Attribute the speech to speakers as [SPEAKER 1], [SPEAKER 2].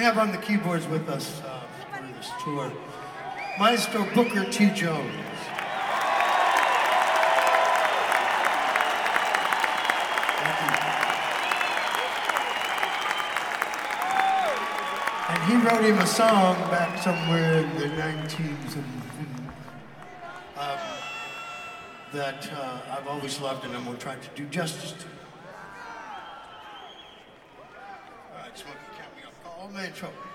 [SPEAKER 1] have on the keyboards with us for this tour, Maestro Booker T. Jones. And he wrote him a song back somewhere in the 19s that I've always loved, and I'm going to try to do justice to. All right, Smokey, count me up. Oh, man, trouble.